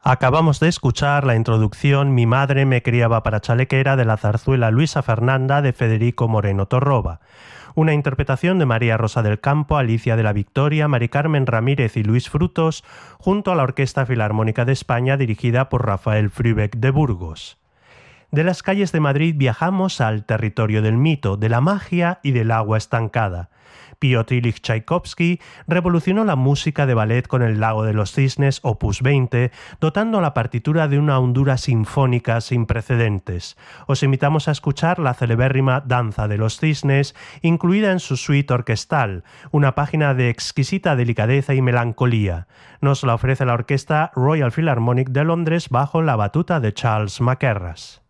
Acabamos de escuchar la introducción Mi madre me criaba para chalequera de la zarzuela Luisa Fernanda de Federico Moreno Torroba. Una interpretación de María Rosa del Campo, Alicia de la Victoria, Mari Carmen Ramírez y Luis Frutos, junto a la Orquesta Filarmónica de España dirigida por Rafael Frübeck de Burgos. De las calles de Madrid viajamos al territorio del mito, de la magia y del agua estancada. Piotr Ilich Tchaikovsky revolucionó la música de ballet con El lago de los cisnes, opus 20, dotando la partitura de una hondura sinfónica sin precedentes. Os invitamos a escuchar la celebérrima Danza de los cisnes, incluida en su suite orquestal, una página de exquisita delicadeza y melancolía. Nos la ofrece la orquesta Royal Philharmonic de Londres bajo la batuta de Charles Mackerras.